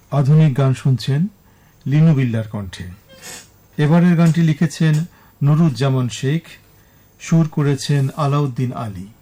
আধুনিক গান শুনছেন লিনু বিল্লার কণ্ঠে। এবারের গানটি লিখেছেন নুরুজ্জামান শেখ, সুর করেছেন আলাউদ্দিন আলী।